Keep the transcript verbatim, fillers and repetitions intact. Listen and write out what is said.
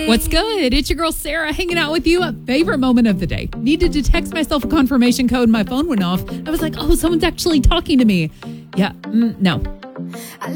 What's good? It's your girl Sarah hanging out with you. A favorite moment of the day. Needed to text myself a confirmation code. My phone went off. I was like, oh, someone's actually talking to me. Yeah, mm, no.